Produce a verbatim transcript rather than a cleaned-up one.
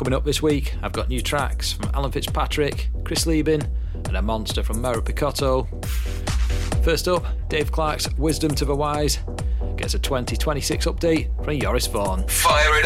Coming up this week, I've got new tracks from Alan Fitzpatrick, Chris Liebing, and a monster from Mero Picotto. First up, Dave Clarke's Wisdom to the Wise gets a twenty twenty-six update from Joris Vaughan. Fire it